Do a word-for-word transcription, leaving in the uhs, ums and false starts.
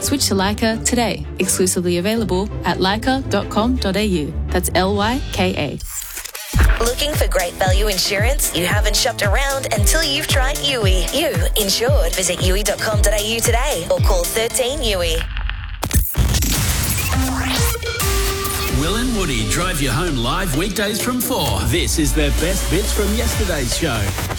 Switch to Leica today. Exclusively available at leica dot com dot a u. That's L Y K A. Looking for great value insurance? You haven't shopped around until you've tried U I. You insured. Visit U I dot com dot a u today or call thirteen U I. Will and Woody drive you home live weekdays from four. This is their best bits from yesterday's show.